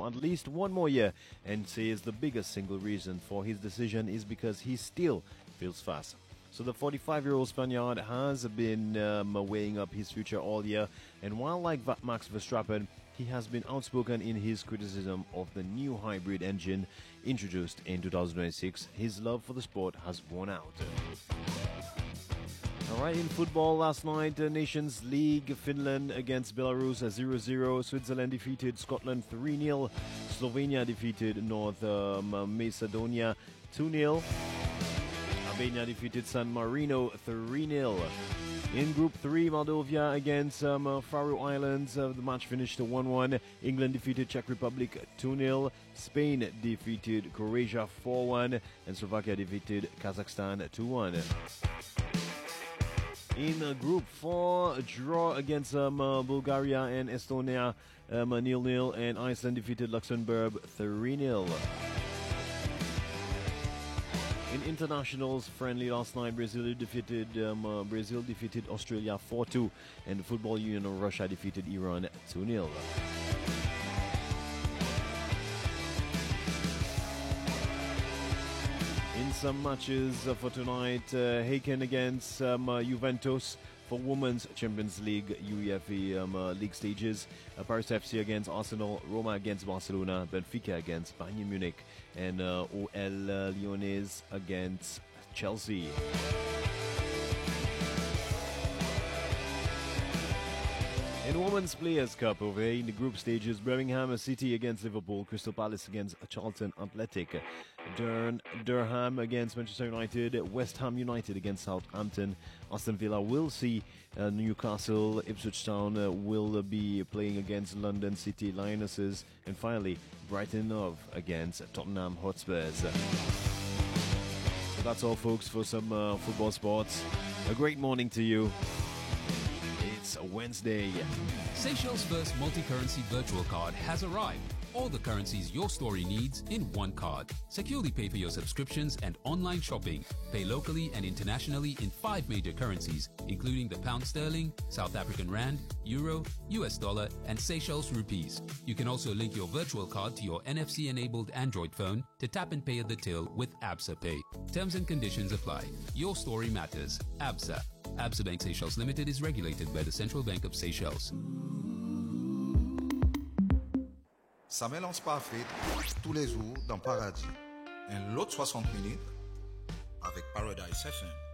for at least one more year and says the biggest single reason for his decision is because he still feels fast. So the 45-year-old Spaniard has been weighing up his future all year, and while like Max Verstappen, he has been outspoken in his criticism of the new hybrid engine introduced in 2026. His love for the sport has worn out. Alright, in football last night, Nations League, Finland against Belarus 0-0, Switzerland defeated Scotland 3-0, Slovenia defeated North Macedonia 2-0, Albania defeated San Marino 3-0. In Group 3, Moldova against Faroe Islands, the match finished 1-1. England defeated Czech Republic 2-0. Spain defeated Croatia 4-1. And Slovakia defeated Kazakhstan 2-1. In Group 4, a draw against Bulgaria and Estonia 0-0. And Iceland defeated Luxembourg 3-0. In internationals friendly last night, Brazil defeated Australia 4-2, and the Football Union of Russia defeated Iran 2-0. In some matches for tonight, Häcken against Juventus for Women's Champions League UEFA league stages. Paris FC against Arsenal, Roma against Barcelona, Benfica against Bayern Munich, and OL Lyonnais against Chelsea. In Women's Players' Cup over here in the group stages, Birmingham City against Liverpool, Crystal Palace against Charlton Athletic, Durham against Manchester United, West Ham United against Southampton, Aston Villa will see Newcastle, Ipswich Town will be playing against London City Lionesses, and finally Brighton Hove against Tottenham Hotspurs. So that's all, folks, for some football sports. A great morning to you. It's a Wednesday. Seychelles' first multi-currency virtual card has arrived. All the currencies your story needs in one card. Securely pay for your subscriptions and online shopping. Pay locally and internationally in 5 major currencies, including the pound sterling, South African rand, euro, US dollar, and Seychelles rupees. You can also link your virtual card to your NFC-enabled Android phone to tap and pay at the till with Absa Pay. Terms and conditions apply. Your story matters. Absa. Absa Bank Seychelles Limited is regulated by the Central Bank of Seychelles. Ça mélange parfait tous les jours dans Paradis. Un lot 60 minutes avec Paradise FM.